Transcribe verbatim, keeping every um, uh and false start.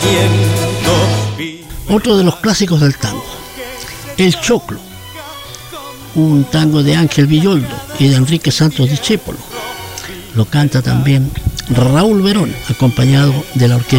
Otro de los clásicos del tango, El Choclo, un tango de Ángel Villoldo y de Enrique Santos Discépolo. Lo canta también Raúl Verón, acompañado de la orquesta